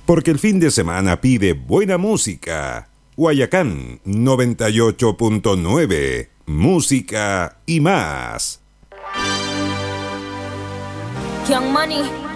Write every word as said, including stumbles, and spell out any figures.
Porque el fin de semana pide buena música. Guayacán noventa y ocho punto nueve. Música y más. Young Money.